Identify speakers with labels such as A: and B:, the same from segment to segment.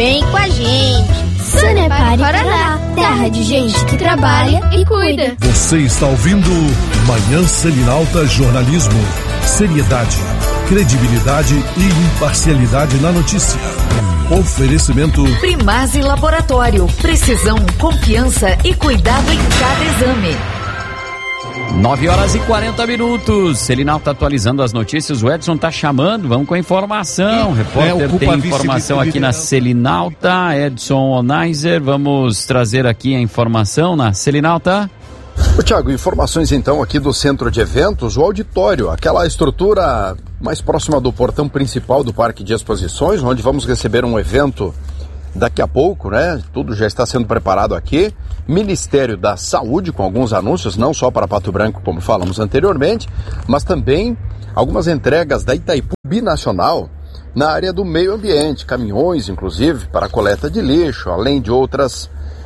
A: Vem com a gente. Sanepar Paraná, terra de gente que trabalha e cuida.
B: Você está ouvindo Manhã Selinalta Jornalismo. Seriedade, credibilidade e imparcialidade na notícia. Oferecimento
C: Primase Laboratório. Precisão, confiança e cuidado em cada exame.
D: 9h40. Selinalta atualizando as notícias. O Edson tá chamando, vamos com a informação. O repórter tem informação aqui na Selinalta. Edson Onaiser, vamos trazer aqui a informação na Selinalta.
E: Tiago, informações então aqui do centro de eventos, o auditório, aquela estrutura mais próxima do portão principal do Parque de Exposições, onde vamos receber um evento daqui a pouco, né? Tudo já está sendo preparado aqui. Ministério da Saúde com alguns anúncios, não só para Pato Branco, como falamos anteriormente, mas também algumas entregas da Itaipu Binacional na área do meio ambiente, caminhões inclusive para coleta de lixo, além de outros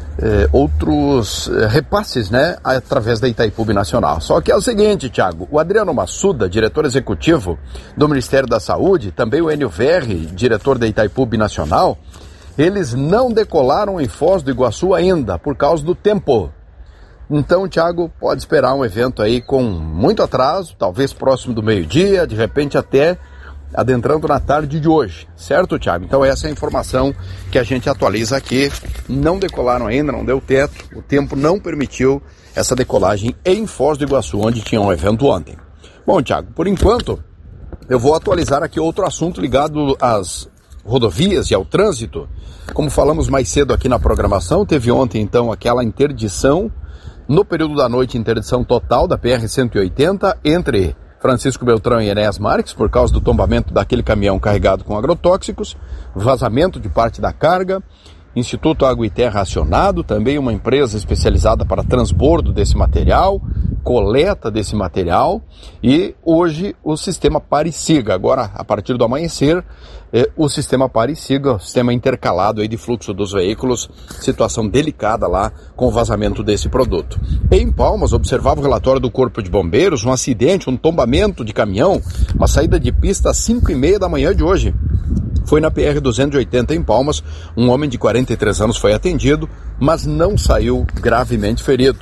E: repasses, né, através da Itaipu Binacional. Só que é o seguinte, Tiago, o Adriano Massuda, diretor executivo do Ministério da Saúde, também o Enio Verri, diretor da Itaipu Binacional, eles não decolaram em Foz do Iguaçu ainda, por causa do tempo. Então, Tiago, pode esperar um evento aí com muito atraso, talvez próximo do meio-dia, de repente até adentrando na tarde de hoje, certo, Tiago? Então essa é a informação que a gente atualiza aqui. Não decolaram ainda, não deu teto, o tempo não permitiu essa decolagem em Foz do Iguaçu, onde tinha um evento ontem. Bom, Tiago, por enquanto, eu vou atualizar aqui outro assunto ligado às rodovias e ao trânsito. Como falamos mais cedo aqui na programação, teve ontem então aquela interdição, no período da noite, interdição total da PR-180 entre Francisco Beltrão e Enéas Marques, por causa do tombamento daquele caminhão carregado com agrotóxicos, vazamento de parte da carga, Instituto Água e Terra acionado, também uma empresa especializada para transbordo desse material, coleta desse material, e hoje o sistema Pare e Siga. Agora, a partir do amanhecer, o sistema Pare e Siga, o sistema intercalado aí de fluxo dos veículos, situação delicada lá com o vazamento desse produto. Em Palmas, observava o relatório do Corpo de Bombeiros, um acidente, um tombamento de caminhão, uma saída de pista às 5h30 da manhã de hoje. Foi na PR-280 em Palmas, um homem de 43 anos foi atendido, mas não saiu gravemente ferido.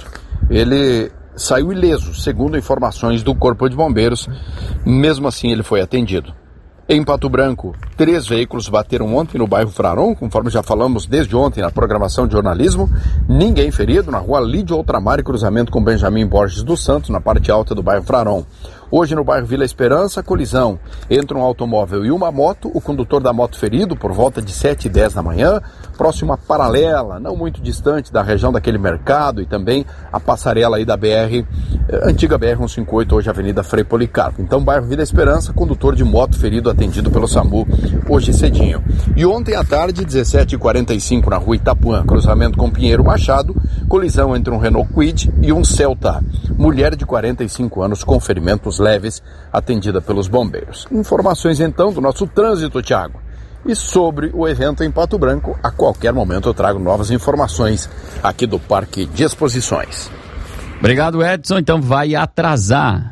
E: Ele saiu ileso, segundo informações do Corpo de Bombeiros, mesmo assim ele foi atendido. Em Pato Branco, 3 veículos bateram ontem no bairro Fraron, conforme já falamos desde ontem na programação de jornalismo. Ninguém ferido na rua Lídio Outramar, cruzamento com Benjamin Borges dos Santos, na parte alta do bairro Fraron. Hoje no bairro Vila Esperança, colisão entre um automóvel e uma moto, o condutor da moto ferido por volta de 7h10 da manhã, próximo à paralela, não muito distante da região daquele mercado e também a passarela aí da BR, antiga BR-158, hoje Avenida Frei Policarpo. Então, bairro Vila Esperança, condutor de moto ferido atendido pelo SAMU hoje cedinho. E ontem à tarde, 17h45 na rua Itapuã, cruzamento com Pinheiro Machado, colisão entre um Renault Kwid e um Celta. Mulher de 45 anos com ferimentos leves, atendida pelos bombeiros. Informações então do nosso trânsito, Tiago. E sobre o evento em Pato Branco, a qualquer momento eu trago novas informações aqui do Parque de Exposições.
D: Obrigado, Edson. Então vai atrasar.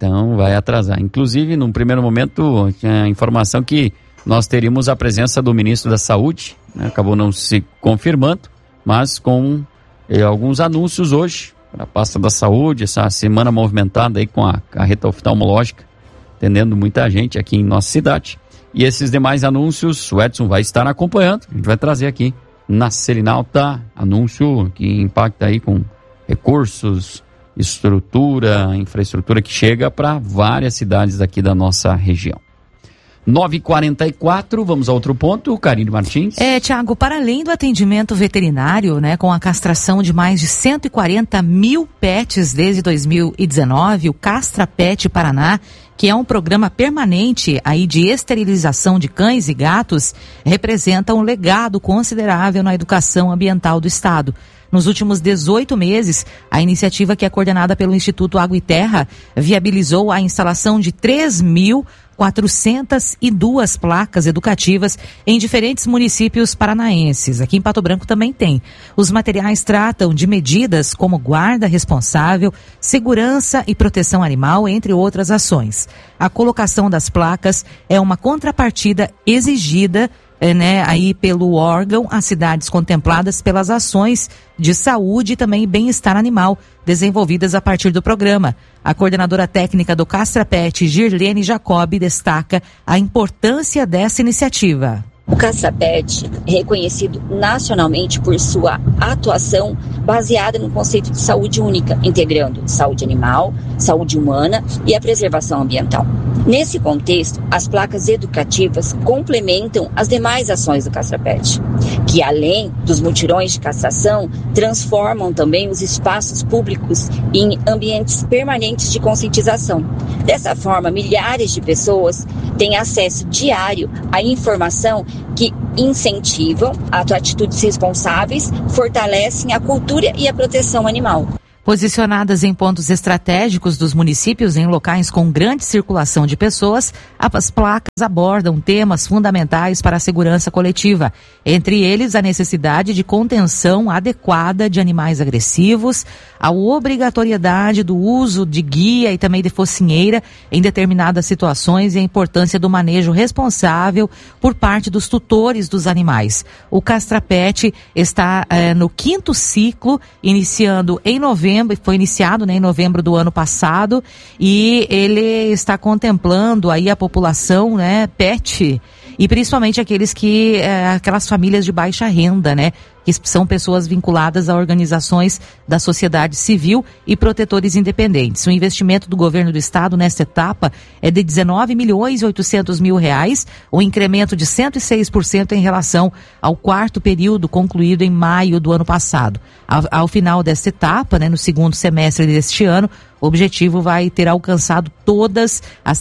D: Inclusive, num primeiro momento, tinha a informação que nós teríamos a presença do ministro da Saúde, né? Acabou não se confirmando, mas com alguns anúncios hoje para a pasta da saúde, essa semana movimentada aí com a carreta oftalmológica, atendendo muita gente aqui em nossa cidade. E esses demais anúncios, o Edson vai estar acompanhando, a gente vai trazer aqui na Selinalta, anúncio que impacta aí com recursos, estrutura, infraestrutura que chega para várias cidades aqui da nossa região. 9h44, vamos a outro ponto, Karine Martins.
F: Tiago, para além do atendimento veterinário, né, com a castração de mais de 140 mil pets desde 2019, o Castra Pet Paraná, que é um programa permanente aí de esterilização de cães e gatos, representa um legado considerável na educação ambiental do estado. Nos últimos 18 meses, a iniciativa, que é coordenada pelo Instituto Água e Terra, viabilizou a instalação de 3.402 placas educativas em diferentes municípios paranaenses. Aqui em Pato Branco também tem. Os materiais tratam de medidas como guarda responsável, segurança e proteção animal, entre outras ações. A colocação das placas é uma contrapartida exigida aí pelo órgão as cidades contempladas pelas ações de saúde e também bem-estar animal desenvolvidas a partir do programa. A coordenadora técnica do CastraPet, Girlene Jacobi, destaca a importância dessa iniciativa.
G: O CastraPet é reconhecido nacionalmente por sua atuação baseada no conceito de saúde única, integrando saúde animal, saúde humana e a preservação ambiental. Nesse contexto, as placas educativas complementam as demais ações do CastraPet, que além dos mutirões de castração, transformam também os espaços públicos em ambientes permanentes de conscientização. Dessa forma, milhares de pessoas têm acesso diário à informação que incentivam atitudes responsáveis, fortalecem a cultura e a proteção animal.
F: Posicionadas em pontos estratégicos dos municípios em locais com grande circulação de pessoas, as placas abordam temas fundamentais para a segurança coletiva. Entre eles, a necessidade de contenção adequada de animais agressivos, a obrigatoriedade do uso de guia e também de focinheira em determinadas situações e a importância do manejo responsável por parte dos tutores dos animais. O CastraPet está no 5º ciclo, iniciando em novembro. Foi iniciado em novembro do ano passado e ele está contemplando aí a população, pet, e principalmente aquelas famílias de baixa renda, que são pessoas vinculadas a organizações da sociedade civil e protetores independentes. O investimento do governo do estado nesta etapa é de R$19.800.000, um incremento de 106% em relação ao 4º período concluído em maio do ano passado. Ao final desta etapa, no 2º semestre deste ano, o objetivo vai ter alcançado todas as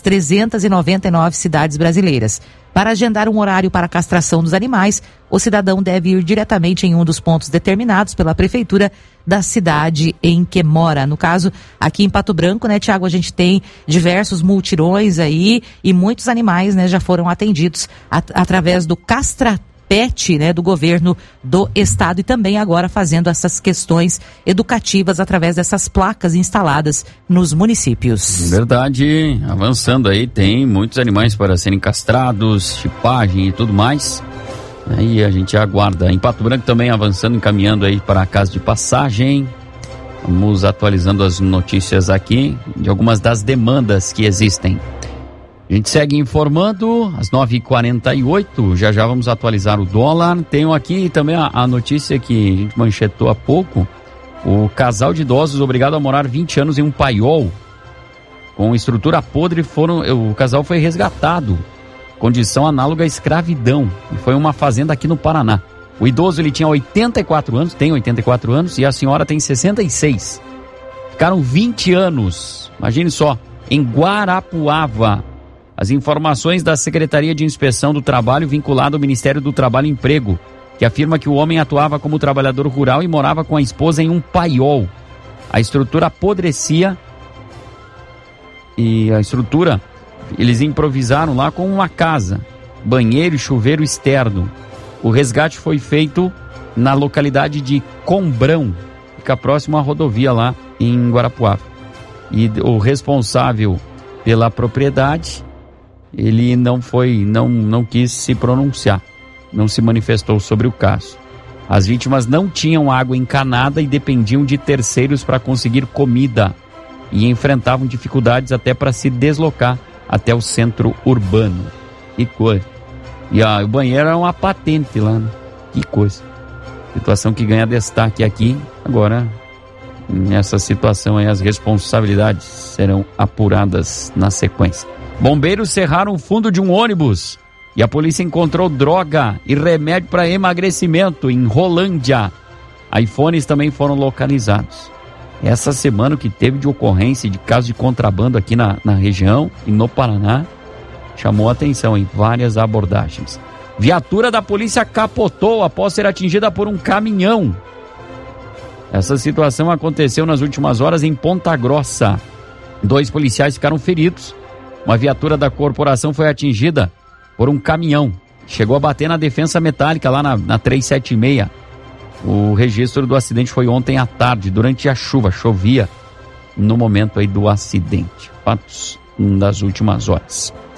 F: 399 cidades brasileiras. Para agendar um horário para a castração dos animais, o cidadão deve ir diretamente em um dos pontos determinados pela prefeitura da cidade em que mora. No caso, aqui em Pato Branco, Tiago, a gente tem diversos multirões aí e muitos animais, já foram atendidos através do CastraPet, do governo do estado, e também agora fazendo essas questões educativas através dessas placas instaladas nos municípios.
D: Verdade, avançando aí, tem muitos animais para serem castrados, chipagem e tudo mais. Aí a gente aguarda. Em Pato Branco também avançando, encaminhando aí para a casa de passagem. Vamos atualizando as notícias aqui de algumas das demandas que existem. A gente segue informando, às 9h48, já vamos atualizar o dólar. Tenho aqui também a notícia que a gente manchetou há pouco. O casal de idosos obrigado a morar 20 anos em um paiol com estrutura podre, o casal foi resgatado. Condição análoga à escravidão. E foi uma fazenda aqui no Paraná. O idoso ele tinha 84 anos, tem 84 anos, e a senhora tem 66. Ficaram 20 anos, imagine só, em Guarapuava. As informações da Secretaria de Inspeção do Trabalho vinculada ao Ministério do Trabalho e Emprego, que afirma que o homem atuava como trabalhador rural e morava com a esposa em um paiol. A estrutura apodrecia e eles improvisaram lá com uma casa, banheiro e chuveiro externo. O resgate foi feito na localidade de Combrão, fica próximo à rodovia lá em Guarapuava. E o responsável pela propriedade, ele não quis se pronunciar, não se manifestou sobre o caso. As vítimas não tinham água encanada e dependiam de terceiros para conseguir comida e enfrentavam dificuldades até para se deslocar até o centro urbano. Que coisa. E o banheiro era uma patente lá, Que coisa. Situação que ganha destaque aqui. Agora, nessa situação aí, as responsabilidades serão apuradas na sequência. Bombeiros cerraram o fundo de um ônibus e a polícia encontrou droga e remédio para emagrecimento em Rolândia. iPhones também foram localizados. Essa semana o que teve de ocorrência de caso de contrabando aqui na região e no Paraná chamou a atenção em várias abordagens. Viatura da polícia capotou após ser atingida por um caminhão. Essa situação aconteceu nas últimas horas em Ponta Grossa. 2 policiais ficaram feridos. Uma viatura da corporação foi atingida por um caminhão. Chegou a bater na defensa metálica lá na 376. O registro do acidente foi ontem à tarde, durante a chuva. Chovia no momento aí do acidente. Fatos das últimas horas.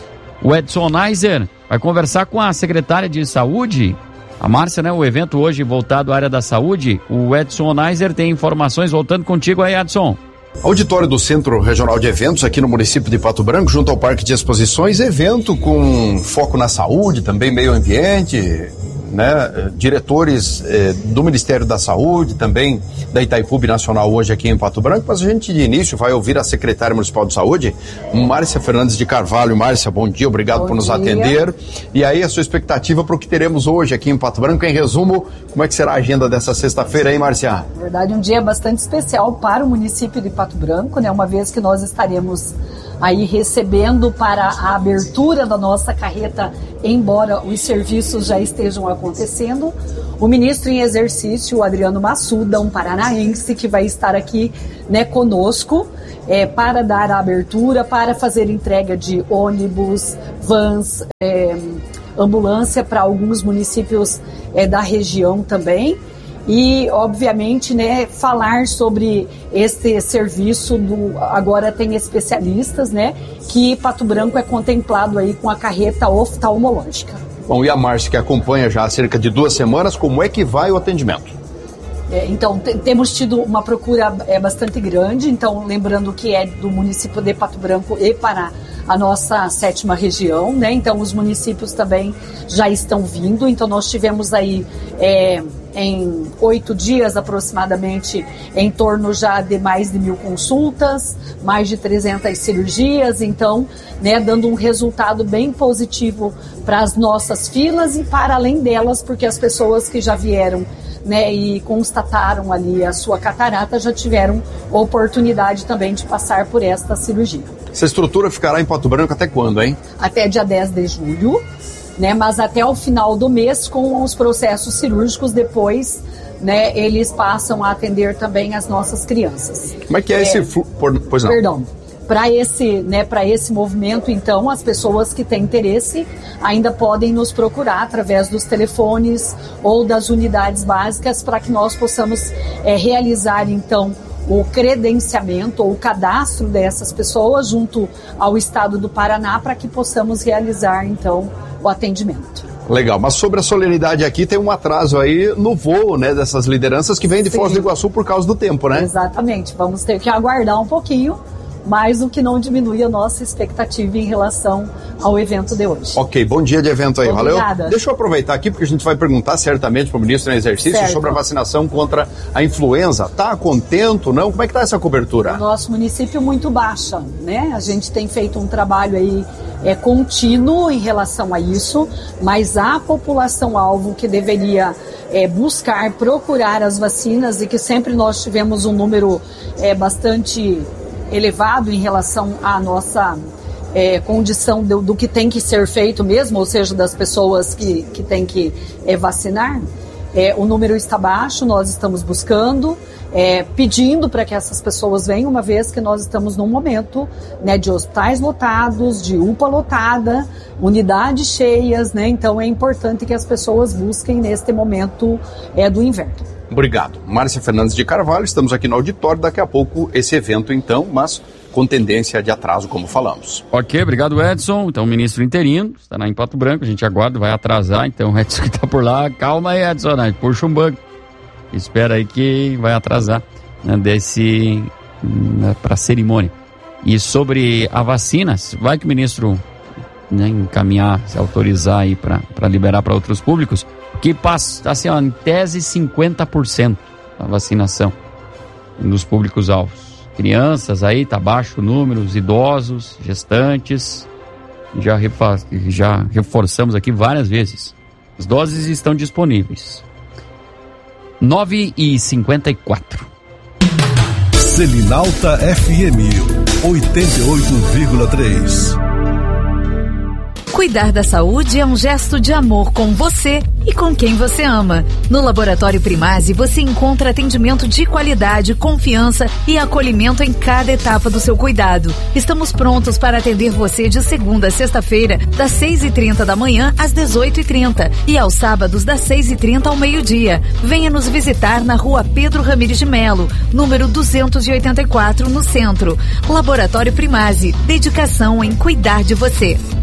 D: O Edson Neiser vai conversar com a secretária de saúde, a Márcia, né? O evento hoje voltado à área da saúde. O Edson Neiser tem informações, voltando contigo aí, Edson.
E: Auditório do Centro Regional de Eventos aqui no município de Pato Branco, junto ao Parque de Exposições, evento com foco na saúde, também meio ambiente, né? Diretores do Ministério da Saúde, também da Itaipu Nacional hoje aqui em Pato Branco, mas a gente de início vai ouvir a secretária municipal de saúde, Márcia Fernandes de Carvalho. Márcia, bom dia, obrigado por nos atender. E aí a sua expectativa para o que teremos hoje aqui em Pato Branco, em resumo, como é que será a agenda dessa sexta-feira aí, Márcia?
H: Na verdade, um dia bastante especial para o município de Pato Branco, né? Uma vez que nós estaremos aí recebendo para a abertura da nossa carreta, embora os serviços já estejam acontecendo, o ministro em exercício, o Adriano Massuda, um paranaense que vai estar aqui, né, conosco, para dar a abertura, para fazer entrega de ônibus, vans, ambulância para alguns municípios da região também. E, obviamente, né, falar sobre este serviço agora tem especialistas, né, que Pato Branco é contemplado aí com a carreta oftalmológica.
E: Bom, e a Márcia, que acompanha já há cerca de 2 semanas, como é que vai o atendimento?
H: Então, temos tido uma procura bastante grande, então, lembrando que é do município de Pato Branco e para a nossa 7ª região, né, então os municípios também já estão vindo, então nós tivemos aí em 8 dias aproximadamente, em torno já de mais de 1.000 consultas, mais de 300 cirurgias, então, né, dando um resultado bem positivo para as nossas filas e para além delas, porque as pessoas que já vieram, né, e constataram ali a sua catarata já tiveram oportunidade também de passar por esta cirurgia.
E: Essa estrutura ficará em Pato Branco até quando, hein?
H: Até dia 10 de julho. Né, mas até o final do mês, com os processos cirúrgicos, depois, né, eles passam a atender também as nossas crianças.
E: Como é que é esse... Pois não.
H: Perdão. Para esse movimento, então, as pessoas que têm interesse ainda podem nos procurar através dos telefones ou das unidades básicas para que nós possamos realizar, então, o credenciamento ou o cadastro dessas pessoas junto ao Estado do Paraná para que possamos realizar, então, o atendimento.
E: Legal, mas sobre a solenidade aqui tem um atraso aí no voo, né, dessas lideranças que vêm de Foz do Iguaçu por causa do tempo, né?
H: Exatamente, vamos ter que aguardar um pouquinho, mas o que não diminui a nossa expectativa em relação ao evento de hoje.
E: Ok, bom dia de evento aí,
H: Obrigada.
E: Valeu? Deixa eu aproveitar aqui, porque a gente vai perguntar certamente para o ministro em exercício sobre a vacinação contra a influenza. Tá contento, não? Como é que tá essa cobertura?
H: O nosso município muito baixa, né? A gente tem feito um trabalho aí contínuo em relação a isso, mas a população-alvo que deveria buscar, procurar as vacinas e que sempre nós tivemos um número bastante elevado em relação à nossa condição do que tem que ser feito mesmo, ou seja, das pessoas que têm que vacinar, o número está baixo, nós estamos buscando, pedindo para que essas pessoas venham, uma vez que nós estamos num momento, né, de hospitais lotados, de UPA lotada, unidades cheias, né, então é importante que as pessoas busquem neste momento do inverno.
E: Obrigado. Márcia Fernandes de Carvalho, estamos aqui no auditório, daqui a pouco esse evento então, mas com tendência de atraso, como falamos.
D: Ok, obrigado, Edson. Então, o ministro interino estará em Pato Branco, a gente aguarda, vai atrasar, então o Edson que está por lá, calma aí, Edson, né? Puxa um banco. Espera aí que vai atrasar, né, para a cerimônia. E sobre a vacina, vai que o ministro, né, encaminhar, se autorizar aí para liberar para outros públicos, que passa, assim, ó, em tese 50% a vacinação nos públicos-alvos. Crianças aí, tá baixo o número, os idosos, gestantes, já reforçamos aqui várias vezes. As doses estão disponíveis. 9h54.
B: Selinalta FM 88,3.
C: Cuidar da saúde é um gesto de amor com você e com quem você ama. No Laboratório Primazzi você encontra atendimento de qualidade, confiança e acolhimento em cada etapa do seu cuidado. Estamos prontos para atender você de segunda a sexta-feira, das 6h30 da manhã às 18h30 e aos sábados das 6h30 ao meio-dia. Venha nos visitar na Rua Pedro Ramires de Melo, número 284, no centro. Laboratório Primazzi, dedicação em cuidar de você.